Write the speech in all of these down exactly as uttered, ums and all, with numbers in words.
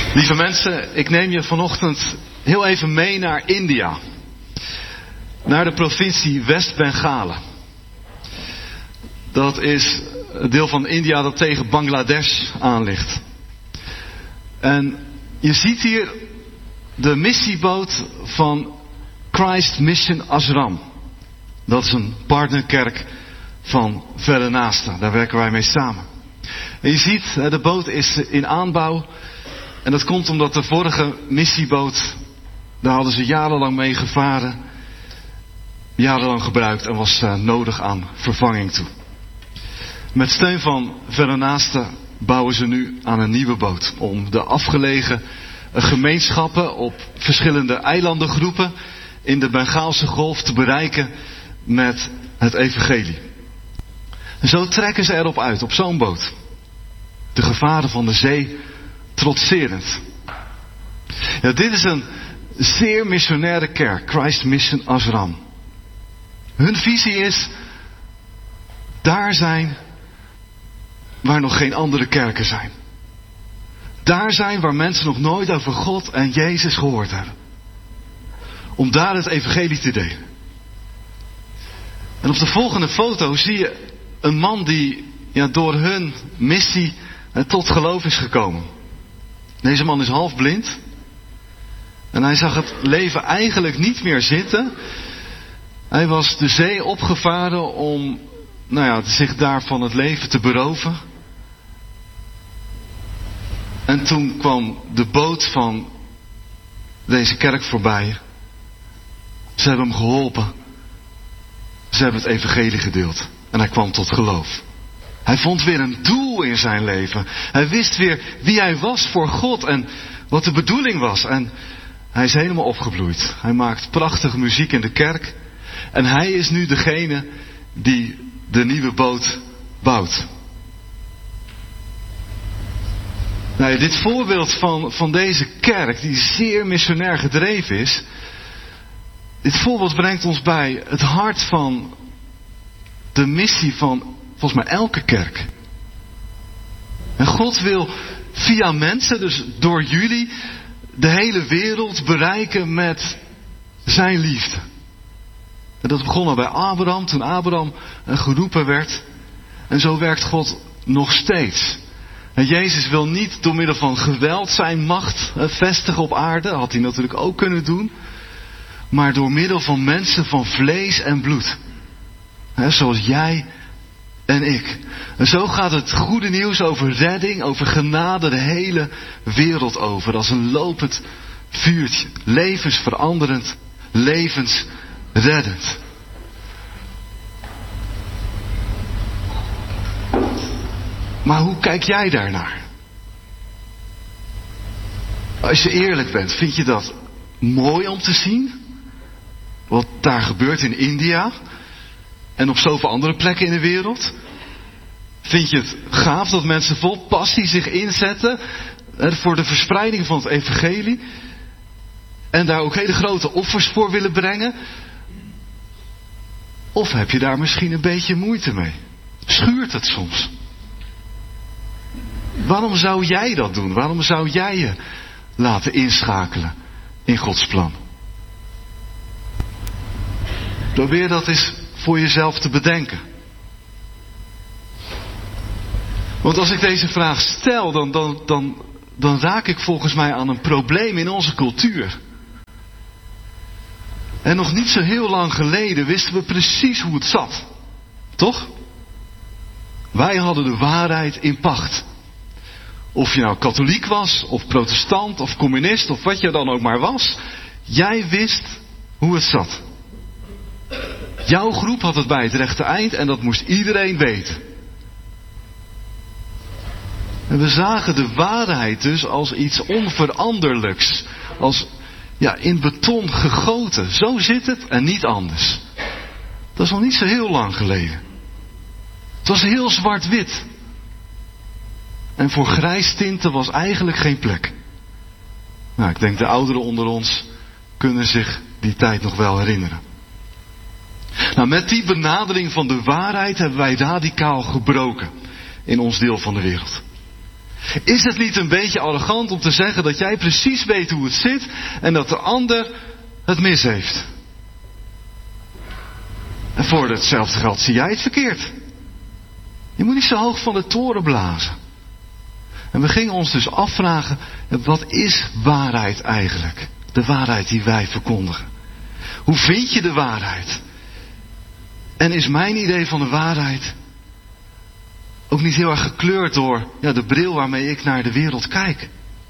Lieve mensen, ik neem je vanochtend heel even mee naar India. Naar de provincie West-Bengalen. Dat is het deel van India dat tegen Bangladesh aan ligt. En je ziet hier de missieboot van Christ Mission Ashram. Dat is een partnerkerk van Verre Naasten. Daar werken wij mee samen. En je ziet, de boot is in aanbouw. En dat komt omdat de vorige missieboot, daar hadden ze jarenlang mee gevaren. Jarenlang gebruikt en was uh, nodig aan vervanging toe. Met steun van Verre Naasten bouwen ze nu aan een nieuwe boot. Om de afgelegen uh, gemeenschappen op verschillende eilandengroepen in de Bengaalse golf te bereiken met het evangelie. En zo trekken ze erop uit, op zo'n boot. De gevaren van de zee trotserend. Ja, dit is een zeer missionaire kerk, Christ Mission Ashram. Hun visie is daar zijn waar nog geen andere kerken zijn. Daar zijn waar mensen nog nooit over God en Jezus gehoord hebben. Om daar het evangelie te delen. En op de volgende foto zie je een man die ja, door hun missie eh, tot geloof is gekomen. Deze man is half blind. En hij zag het leven eigenlijk niet meer zitten. Hij was de zee opgevaren om nou ja, zich daar van het leven te beroven. En toen kwam de boot van deze kerk voorbij. Ze hebben hem geholpen. Ze hebben het evangelie gedeeld. En hij kwam tot geloof. Hij vond weer een doel in zijn leven. Hij wist weer wie hij was voor God en wat de bedoeling was. En hij is helemaal opgebloeid. Hij maakt prachtige muziek in de kerk. En hij is nu degene die de nieuwe boot bouwt. Nou ja, dit voorbeeld van, van deze kerk, die zeer missionair gedreven is. Dit voorbeeld brengt ons bij het hart van de missie van volgens mij elke kerk. En God wil via mensen, dus door jullie, de hele wereld bereiken met zijn liefde. En dat begon al bij Abraham, toen Abraham geroepen werd. En zo werkt God nog steeds. En Jezus wil niet door middel van geweld zijn macht vestigen op aarde. Dat had hij natuurlijk ook kunnen doen. Maar door middel van mensen van vlees en bloed. He, zoals jij en ik. En zo gaat het goede nieuws over redding, over genade de hele wereld over. Als een lopend vuurtje. Levensveranderend, levensreddend. Maar hoe kijk jij daarnaar? Als je eerlijk bent, vind je dat mooi om te zien? Wat daar gebeurt in India en op zoveel andere plekken in de wereld? Vind je het gaaf dat mensen vol passie zich inzetten voor de verspreiding van het evangelie en daar ook hele grote offers voor willen brengen? Of heb je daar misschien een beetje moeite mee? Schuurt het soms? Waarom zou jij dat doen? Waarom zou jij je laten inschakelen in Gods plan? Probeer dat eens voor jezelf te bedenken. Want als ik deze vraag stel, dan, dan, dan, dan raak ik volgens mij aan een probleem in onze cultuur. En nog niet zo heel lang geleden wisten we precies hoe het zat. Toch? Wij hadden de waarheid in pacht. Of je nou katholiek was, of protestant, of communist, of wat je dan ook maar was. Jij wist hoe het zat. Jouw groep had het bij het rechte eind en dat moest iedereen weten. En we zagen de waarheid dus als iets onveranderlijks. Als ja, in beton gegoten. Zo zit het en niet anders. Dat is nog niet zo heel lang geleden. Het was heel zwart-wit. En voor grijs tinten was eigenlijk geen plek. Nou, ik denk de ouderen onder ons kunnen zich die tijd nog wel herinneren. Nou, met die benadering van de waarheid hebben wij radicaal gebroken in ons deel van de wereld. Is het niet een beetje arrogant om te zeggen dat jij precies weet hoe het zit en dat de ander het mis heeft? En voor hetzelfde geld zie jij het verkeerd. Je moet niet zo hoog van de toren blazen. En we gingen ons dus afvragen, wat is waarheid eigenlijk? De waarheid die wij verkondigen. Hoe vind je de waarheid? En is mijn idee van de waarheid ook niet heel erg gekleurd door ja, de bril waarmee ik naar de wereld kijk?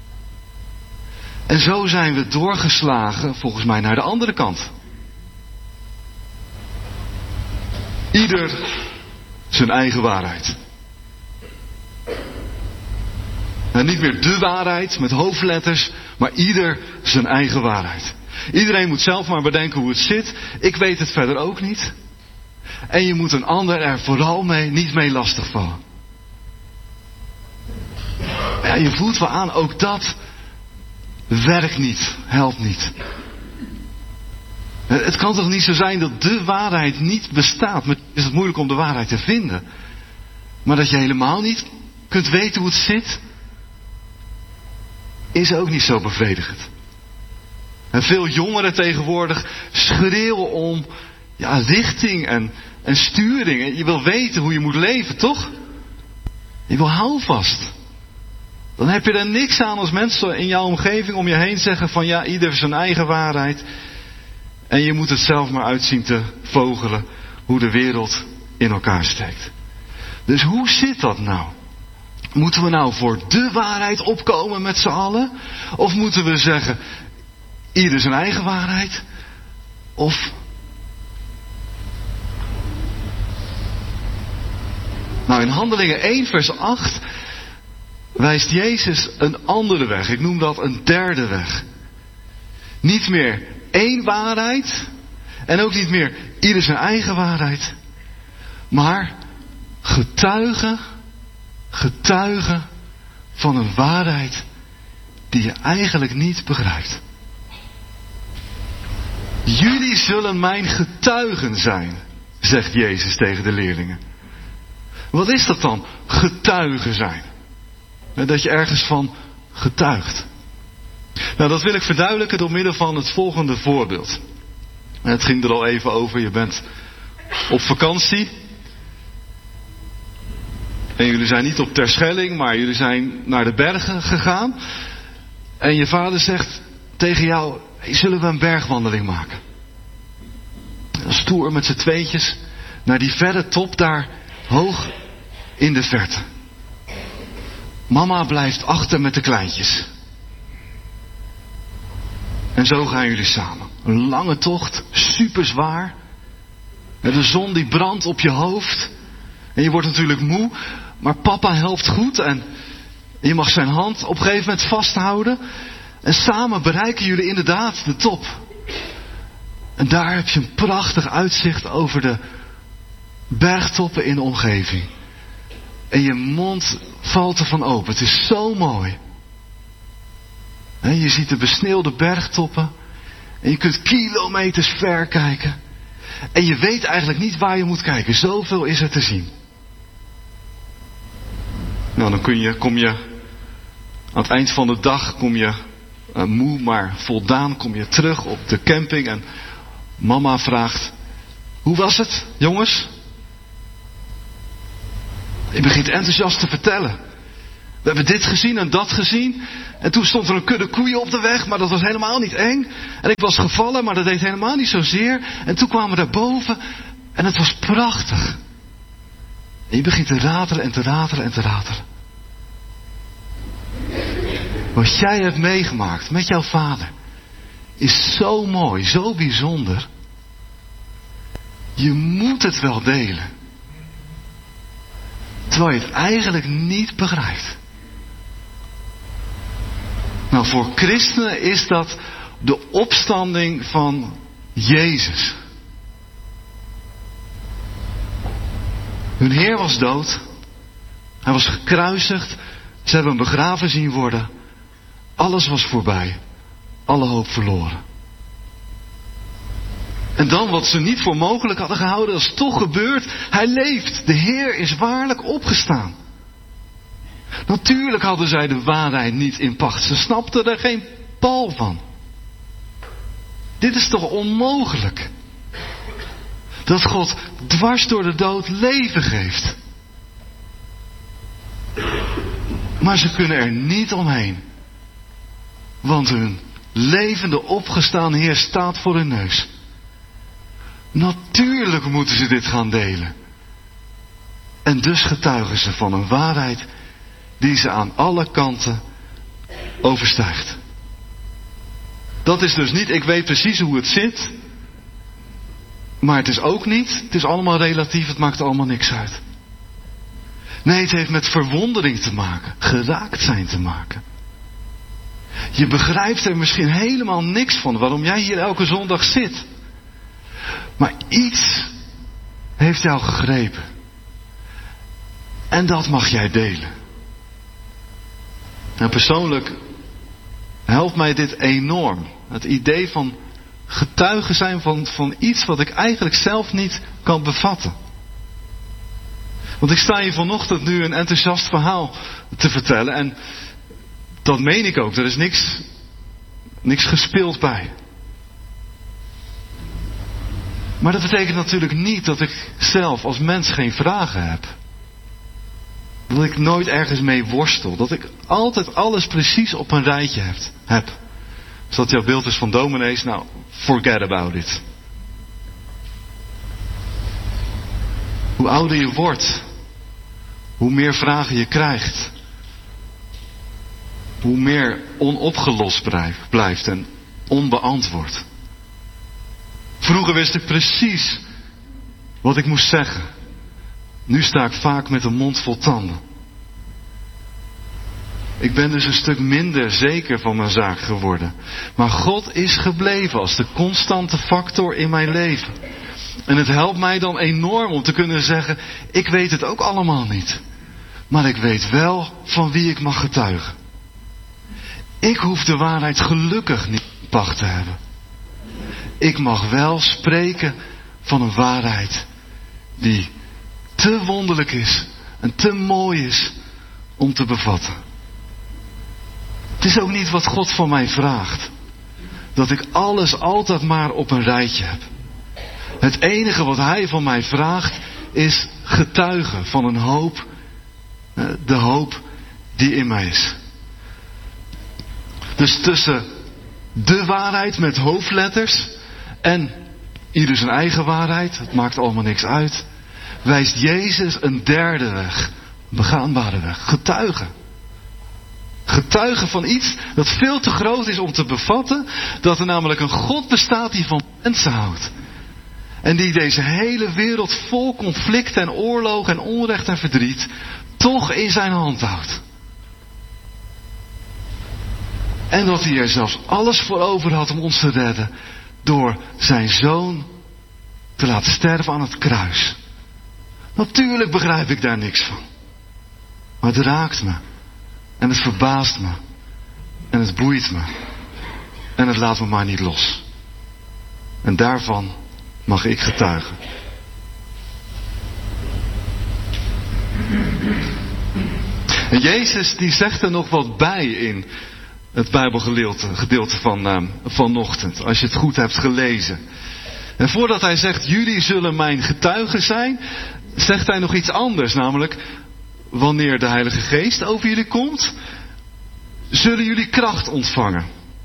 En zo zijn we doorgeslagen, volgens mij, naar de andere kant. Ieder zijn eigen waarheid. En niet meer de waarheid met hoofdletters, maar ieder zijn eigen waarheid. Iedereen moet zelf maar bedenken hoe het zit. Ik weet het verder ook niet. En je moet een ander er vooral mee, niet mee lastigvallen. Ja, je voelt wel aan, ook dat werkt niet, helpt niet. Het kan toch niet zo zijn dat de waarheid niet bestaat. Het is het moeilijk om de waarheid te vinden. Maar dat je helemaal niet kunt weten hoe het zit, is ook niet zo bevredigend. En veel jongeren tegenwoordig schreeuwen om ja, richting en, en sturing. En je wil weten hoe je moet leven, toch? Je wil houvast. Dan heb je er niks aan als mensen in jouw omgeving om je heen zeggen van ja, ieder zijn eigen waarheid. En je moet het zelf maar uitzien te vogelen hoe de wereld in elkaar steekt. Dus hoe zit dat nou? Moeten we nou voor de waarheid opkomen met z'n allen? Of moeten we zeggen, ieder zijn eigen waarheid? Of... Nou, in Handelingen één vers acht wijst Jezus een andere weg. Ik noem dat een derde weg. Niet meer één waarheid. En ook niet meer ieder zijn eigen waarheid. Maar getuigen, getuigen van een waarheid die je eigenlijk niet begrijpt. Jullie zullen mijn getuigen zijn, zegt Jezus tegen de leerlingen. Wat is dat dan, getuigen zijn? Dat je ergens van getuigt. Nou, dat wil ik verduidelijken door middel van het volgende voorbeeld. Het ging er al even over, je bent op vakantie. En jullie zijn niet op Terschelling, maar jullie zijn naar de bergen gegaan. En je vader zegt tegen jou, hey, zullen we een bergwandeling maken? Stoer met z'n tweetjes naar die verre top daar hoog in de verte. Mama blijft achter met de kleintjes. En zo gaan jullie samen. Een lange tocht, super zwaar. De zon die brandt op je hoofd. En je wordt natuurlijk moe. Maar papa helpt goed. En je mag zijn hand op een gegeven moment vasthouden. En samen bereiken jullie inderdaad de top. En daar heb je een prachtig uitzicht over de bergtoppen in de omgeving. En je mond valt ervan open. Het is zo mooi. En je ziet de besneeuwde bergtoppen. En je kunt kilometers ver kijken. En je weet eigenlijk niet waar je moet kijken. Zoveel is er te zien. Nou, dan kun je, kom je aan het eind van de dag kom je uh, moe, maar voldaan kom je terug op de camping. En mama vraagt, hoe was het, jongens? Je begint enthousiast te vertellen. We hebben dit gezien en dat gezien. En toen stond er een kudde koeien op de weg, maar dat was helemaal niet eng. En ik was gevallen, maar dat deed helemaal niet zozeer. En toen kwamen we daarboven en het was prachtig. En je begint te ratelen en te ratelen en te ratelen. Wat jij hebt meegemaakt met jouw vader is zo mooi, zo bijzonder. Je moet het wel delen. Terwijl je het eigenlijk niet begrijpt. Nou, voor christenen is dat de opstanding van Jezus. Hun Heer was dood. Hij was gekruisigd. Ze hebben hem begraven zien worden. Alles was voorbij. Alle hoop verloren. En dan wat ze niet voor mogelijk hadden gehouden, dat is toch gebeurd. Hij leeft. De Heer is waarlijk opgestaan. Natuurlijk hadden zij de waarheid niet in pacht. Ze snapten er geen bal van. Dit is toch onmogelijk? Dat God dwars door de dood leven geeft. Maar ze kunnen er niet omheen. Want hun levende opgestaan Heer staat voor hun neus. Natuurlijk moeten ze dit gaan delen. En dus getuigen ze van een waarheid die ze aan alle kanten overstijgt. Dat is dus niet, ik weet precies hoe het zit. Maar het is ook niet, het is allemaal relatief, het maakt allemaal niks uit. Nee, het heeft met verwondering te maken, geraakt zijn te maken. Je begrijpt er misschien helemaal niks van waarom jij hier elke zondag zit. Maar iets heeft jou gegrepen. En dat mag jij delen. En persoonlijk helpt mij dit enorm. Het idee van getuige zijn van, van iets wat ik eigenlijk zelf niet kan bevatten. Want ik sta hier vanochtend nu een enthousiast verhaal te vertellen. En dat meen ik ook. Er is niks, niks gespeeld bij. Maar dat betekent natuurlijk niet dat ik zelf als mens geen vragen heb. Dat ik nooit ergens mee worstel. Dat ik altijd alles precies op een rijtje heb. heb. Als dat jouw beeld is van dominees, nou, forget about it. Hoe ouder je wordt, hoe meer vragen je krijgt. Hoe meer onopgelost blijft en onbeantwoord. Vroeger wist ik precies wat ik moest zeggen. Nu sta ik vaak met een mond vol tanden. Ik ben dus een stuk minder zeker van mijn zaak geworden. Maar God is gebleven als de constante factor in mijn leven. En het helpt mij dan enorm om te kunnen zeggen, ik weet het ook allemaal niet. Maar ik weet wel van wie ik mag getuigen. Ik hoef de waarheid gelukkig niet in pacht te hebben. Ik mag wel spreken van een waarheid die te wonderlijk is en te mooi is om te bevatten. Het is ook niet wat God van mij vraagt. Dat ik alles altijd maar op een rijtje heb. Het enige wat Hij van mij vraagt is getuigen van een hoop. De hoop die in mij is. Dus tussen de waarheid met hoofdletters en ieder zijn eigen waarheid, het maakt allemaal niks uit, wijst Jezus een derde weg, een begaanbare weg, getuigen. Getuigen van iets dat veel te groot is om te bevatten, dat er namelijk een God bestaat die van mensen houdt. En die deze hele wereld vol conflicten en oorlog en onrecht en verdriet toch in zijn hand houdt. En dat hij er zelfs alles voor over had om ons te redden door zijn zoon te laten sterven aan het kruis. Natuurlijk begrijp ik daar niks van. Maar het raakt me. En het verbaast me. En het boeit me. En het laat me maar niet los. En daarvan mag ik getuigen. En Jezus die zegt er nog wat bij in het Bijbelgedeelte gedeelte van uh, vanochtend. Als je het goed hebt gelezen. En voordat hij zegt, jullie zullen mijn getuigen zijn, zegt hij nog iets anders. Namelijk, wanneer de Heilige Geest over jullie komt, zullen jullie kracht ontvangen.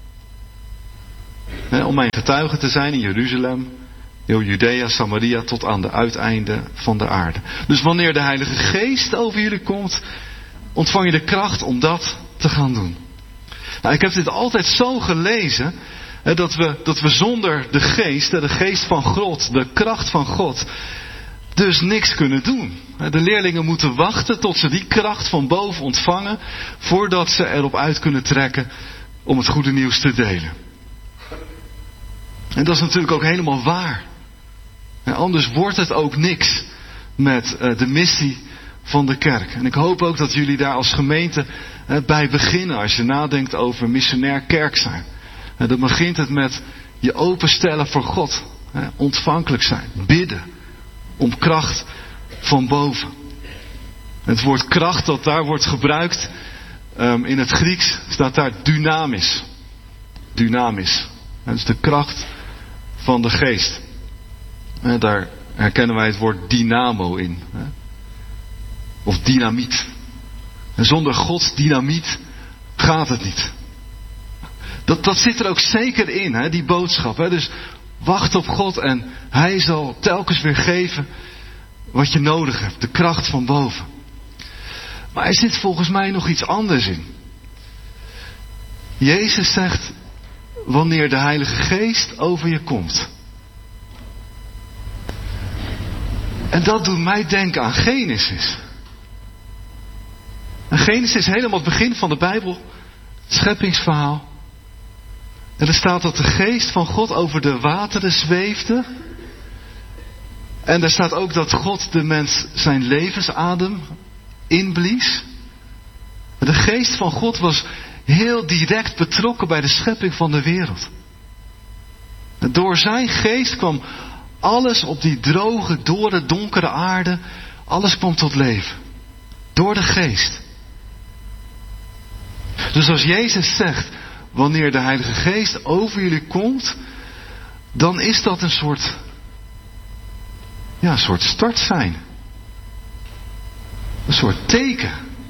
He, om mijn getuigen te zijn in Jeruzalem, heel Judea, Samaria, tot aan de uiteinden van de aarde. Dus wanneer de Heilige Geest over jullie komt, ontvang je de kracht om dat te gaan doen. Nou, ik heb dit altijd zo gelezen, hè, dat, we, dat we zonder de geest, de geest van God, de kracht van God, dus niks kunnen doen. De leerlingen moeten wachten tot ze die kracht van boven ontvangen, voordat ze erop uit kunnen trekken om het goede nieuws te delen. En dat is natuurlijk ook helemaal waar. En anders wordt het ook niks met uh, de missie van de kerk. En ik hoop ook dat jullie daar als gemeente uh, bij beginnen als je nadenkt over missionair kerk zijn. Uh, dan begint het met je openstellen voor God. Uh, ontvankelijk zijn, bidden om kracht van boven. Het woord kracht dat daar wordt gebruikt um, in het Grieks staat daar dynamis. Dynamis. Dat is de kracht van de geest. En daar herkennen wij het woord dynamo in. Of dynamiet. En zonder Gods dynamiet gaat het niet. Dat, dat zit er ook zeker in, hè, die boodschap. Hè. Dus wacht op God en Hij zal telkens weer geven wat je nodig hebt. De kracht van boven. Maar er zit volgens mij nog iets anders in. Jezus zegt, wanneer de Heilige Geest over je komt. En dat doet mij denken aan Genesis. En Genesis is helemaal het begin van de Bijbel. Het scheppingsverhaal. En er staat dat de geest van God over de wateren zweefde. En er staat ook dat God de mens zijn levensadem inblies. De geest van God was heel direct betrokken bij de schepping van de wereld. En door zijn geest kwam alles op die droge, dorre, donkere aarde, alles kwam tot leven. Door de geest. Dus als Jezus zegt, wanneer de Heilige Geest over jullie komt, dan is dat een soort, ja, een soort startsein. Een soort teken.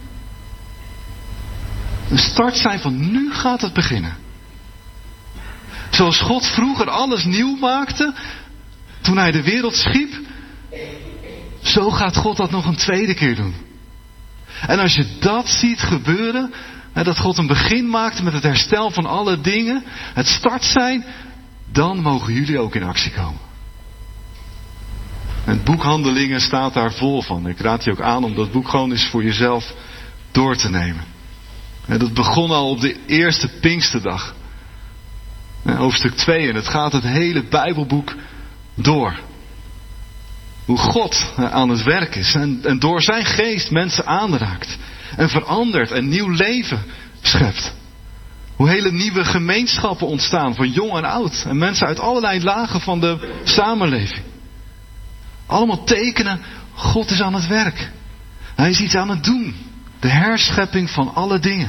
Een startsein van nu gaat het beginnen. Zoals God vroeger alles nieuw maakte, toen Hij de wereld schiep, zo gaat God dat nog een tweede keer doen. En als je dat ziet gebeuren, dat God een begin maakt met het herstel van alle dingen, het startsein, dan mogen jullie ook in actie komen. En het boek Handelingen staat daar vol van. Ik raad je ook aan om dat boek gewoon eens voor jezelf door te nemen. En dat begon al op de eerste Pinksterdag. Hoofdstuk twee. En het gaat het hele Bijbelboek door. Hoe God aan het werk is. En, en door zijn geest mensen aanraakt. En verandert en nieuw leven schept. Hoe hele nieuwe gemeenschappen ontstaan. Van jong en oud. En mensen uit allerlei lagen van de samenleving. Allemaal tekenen. God is aan het werk. Hij is iets aan het doen. De herschepping van alle dingen.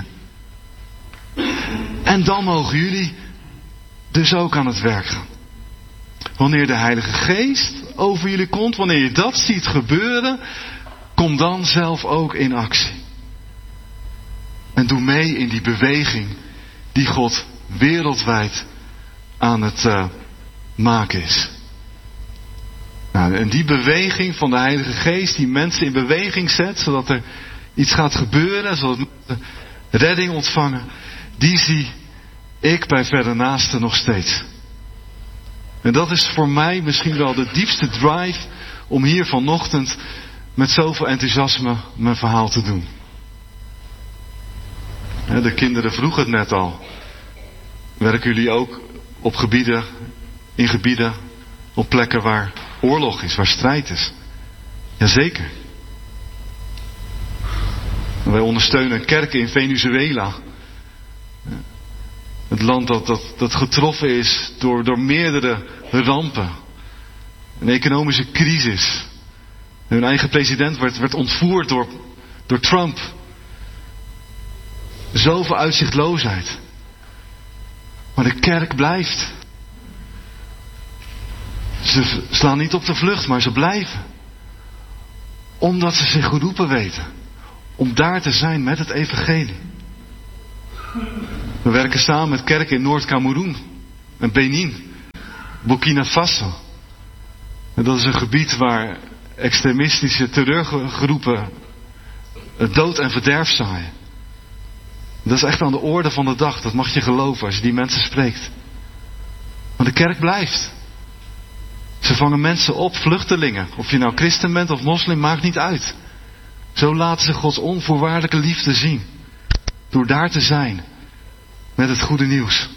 En dan mogen jullie dus ook aan het werk gaan. Wanneer de Heilige Geest over jullie komt, wanneer je dat ziet gebeuren, kom dan zelf ook in actie. En doe mee in die beweging die God wereldwijd aan het uh, maken is. Nou, en die beweging van de Heilige Geest die mensen in beweging zet, zodat er iets gaat gebeuren, zodat mensen redding ontvangen, die zie ik bij verre naasten nog steeds. En dat is voor mij misschien wel de diepste drive om hier vanochtend met zoveel enthousiasme mijn verhaal te doen. De kinderen vroegen het net al. Werken jullie ook op gebieden, in gebieden, op plekken waar oorlog is, waar strijd is? Jazeker. Wij ondersteunen kerken in Venezuela. Het land dat, dat, dat getroffen is door, door meerdere rampen. Een economische crisis. Hun eigen president werd, werd ontvoerd door, door Trump. Zoveel uitzichtloosheid. Maar de kerk blijft. Ze slaan niet op de vlucht, maar ze blijven. Omdat ze zich geroepen weten. Om daar te zijn met het evangelie. We werken samen met kerken in Noord-Kameroen. En Benin. Burkina Faso. En dat is een gebied waar extremistische terreurgroepen dood en verderf zaaien. Dat is echt aan de orde van de dag. Dat mag je geloven als je die mensen spreekt. Maar de kerk blijft. Ze vangen mensen op, vluchtelingen. Of je nou christen bent of moslim, maakt niet uit. Zo laten ze Gods onvoorwaardelijke liefde zien. Door daar te zijn. Met het goede nieuws.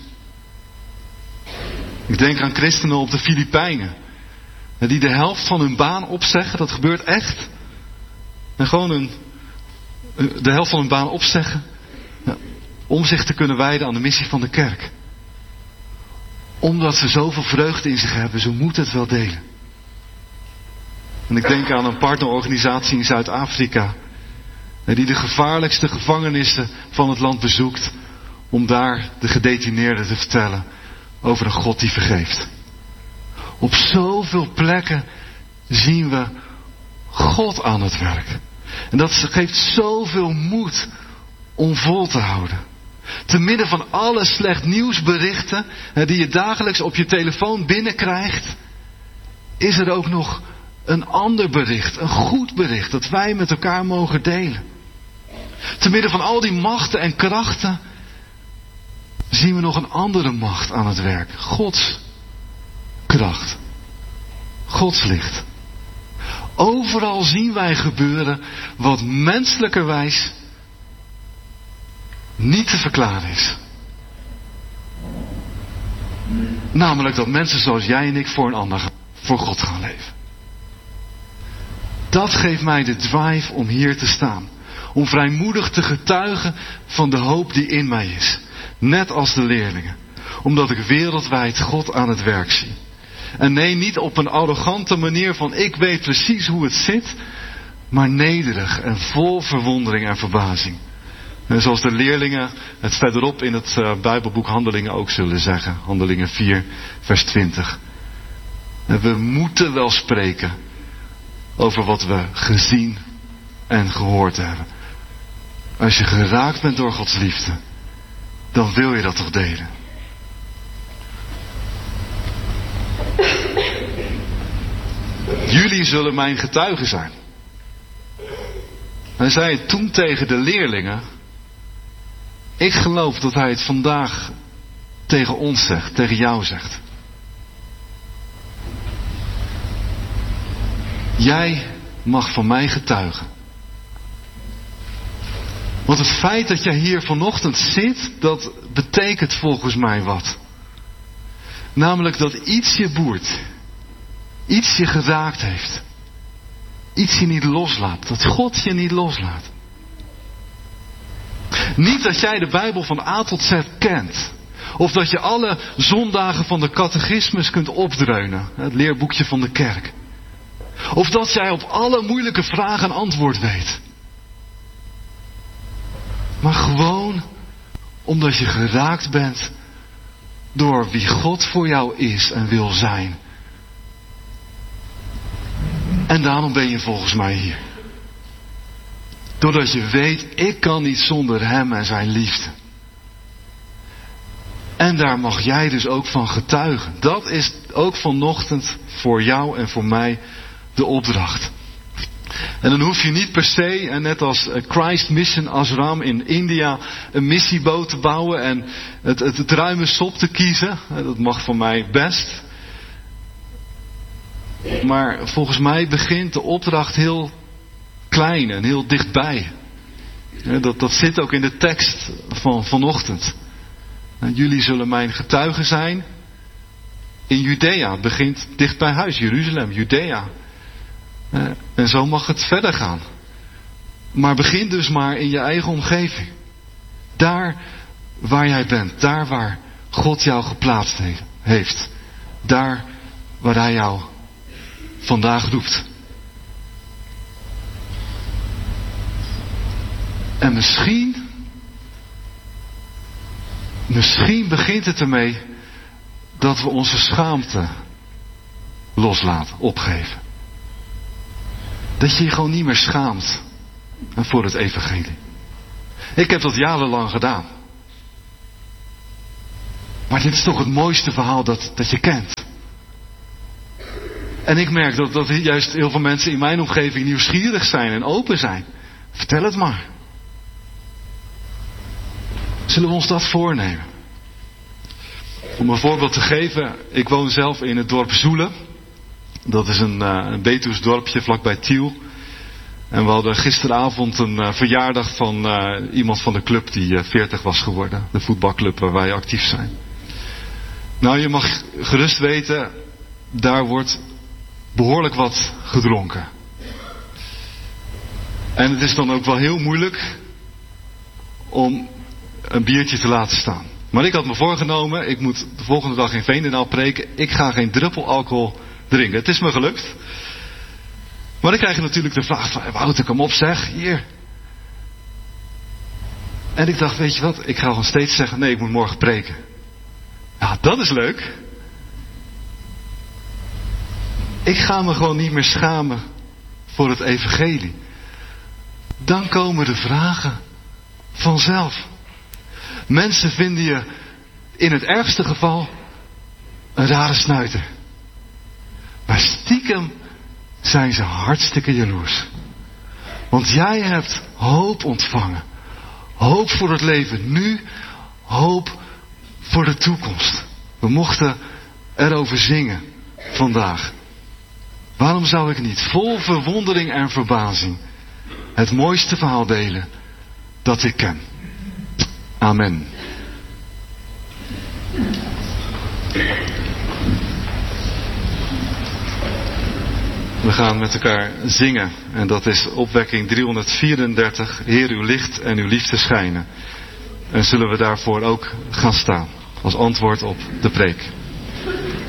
Ik denk aan christenen op de Filipijnen. Die de helft van hun baan opzeggen. Dat gebeurt echt. En gewoon een, de helft van hun baan opzeggen. Om zich te kunnen wijden aan de missie van de kerk. Omdat ze zoveel vreugde in zich hebben. Ze moeten het wel delen. En ik denk aan een partnerorganisatie in Zuid-Afrika. Die de gevaarlijkste gevangenissen van het land bezoekt. Om daar de gedetineerden te vertellen over een God die vergeeft. Op zoveel plekken zien we God aan het werk. En dat geeft zoveel moed om vol te houden. Te midden van alle slecht nieuwsberichten die je dagelijks op je telefoon binnenkrijgt, is er ook nog een ander bericht, een goed bericht dat wij met elkaar mogen delen. Te midden van al die machten en krachten zien we nog een andere macht aan het werk. Gods kracht. Gods licht. Overal zien wij gebeuren wat menselijkerwijs niet te verklaren is. Namelijk dat mensen zoals jij en ik voor een ander, voor God gaan leven. Dat geeft mij de drive om hier te staan. Om vrijmoedig te getuigen van de hoop die in mij is. Net als de leerlingen. Omdat ik wereldwijd God aan het werk zie. En nee, niet op een arrogante manier van ik weet precies hoe het zit. Maar nederig en vol verwondering en verbazing. En zoals de leerlingen het verderop in het uh, Bijbelboek Handelingen ook zullen zeggen. Handelingen vier vers twintig. En we moeten wel spreken over wat we gezien en gehoord hebben. Als je geraakt bent door Gods liefde, dan wil je dat toch delen. Jullie zullen mijn getuigen zijn. Hij zei het toen tegen de leerlingen. Ik geloof dat hij het vandaag tegen ons zegt, tegen jou zegt. Jij mag van mij getuigen. Want het feit dat jij hier vanochtend zit, dat betekent volgens mij wat. Namelijk dat iets je boert. Iets je geraakt heeft. Iets je niet loslaat. Dat God je niet loslaat. Niet dat jij de Bijbel van A tot Z kent. Of dat je alle zondagen van de catechismus kunt opdreunen. Het leerboekje van de kerk. Of dat jij op alle moeilijke vragen een antwoord weet. Maar gewoon omdat je geraakt bent door wie God voor jou is en wil zijn. En daarom ben je volgens mij hier. Doordat je weet, ik kan niet zonder hem en zijn liefde. En daar mag jij dus ook van getuigen. Dat is ook vanochtend voor jou en voor mij de opdracht. En dan hoef je niet per se, net als Christ Mission Ashram in India, een missieboot te bouwen en het, het, het ruime sop te kiezen. Dat mag van mij best. Maar volgens mij begint de opdracht heel klein en heel dichtbij. Dat, dat zit ook in de tekst van vanochtend. Jullie zullen mijn getuigen zijn in Judea. Het begint dicht bij huis, Jeruzalem, Judea. En zo mag het verder gaan. Maar begin dus maar in je eigen omgeving. Daar waar jij bent. Daar waar God jou geplaatst heeft. Daar waar hij jou vandaag roept. En misschien, misschien begint het ermee dat we onze schaamte loslaten, opgeven. Dat je je gewoon niet meer schaamt voor het evangelie. Ik heb dat jarenlang gedaan. Maar dit is toch het mooiste verhaal dat, dat je kent. En ik merk dat, dat juist heel veel mensen in mijn omgeving nieuwsgierig zijn en open zijn. Vertel het maar. Zullen we ons dat voornemen? Om een voorbeeld te geven, ik woon zelf in het dorp Zoelen. Dat is een, uh, een Betuws dorpje vlakbij Tiel. En we hadden gisteravond een uh, verjaardag van uh, iemand van de club die uh, veertig was geworden. De voetbalclub waar wij actief zijn. Nou, je mag gerust weten, daar wordt behoorlijk wat gedronken. En het is dan ook wel heel moeilijk om een biertje te laten staan. Maar ik had me voorgenomen, ik moet de volgende dag in Veenendaal preken. Ik ga geen druppel alcohol drinken. Het is me gelukt. Maar dan krijg je natuurlijk de vraag van, Wouter, kom op zeg, hier. En ik dacht, weet je wat, ik ga gewoon steeds zeggen, nee, ik moet morgen preken. Ja, dat is leuk. Ik ga me gewoon niet meer schamen voor het evangelie. Dan komen de vragen vanzelf. Mensen vinden je in het ergste geval een rare snuiter. Maar stiekem zijn ze hartstikke jaloers. Want jij hebt hoop ontvangen. Hoop voor het leven nu. Hoop voor de toekomst. We mochten erover zingen vandaag. Waarom zou ik niet vol verwondering en verbazing het mooiste verhaal delen dat ik ken? Amen. We gaan met elkaar zingen. En dat is opwekking driehonderdvierendertig. Heer, uw licht en uw liefde schijnen. En zullen we daarvoor ook gaan staan. Als antwoord op de preek.